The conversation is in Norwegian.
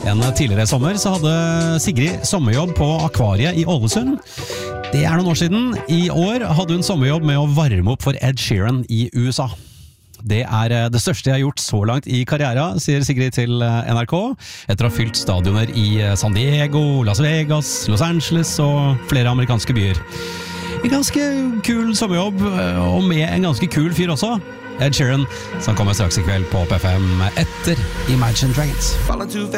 En tidligere sommer så hadde Sigrid sommerjobb på Akvariet i Ålesund. Det noen år siden. I år hadde hun sommerjobb med å varme opp for Ed Sheeran i USA. Det det største jeg har gjort så langt i karrieren, sier Sigrid til NRK, etter å ha fylt stadioner i San Diego, Las Vegas, Los Angeles og flere amerikanske byer. En ganske kul sommerjobb, og med en ganske kul fyr også. Ed Sheeran, som kommer straks i kveld på P5 etter Imagine Dragons.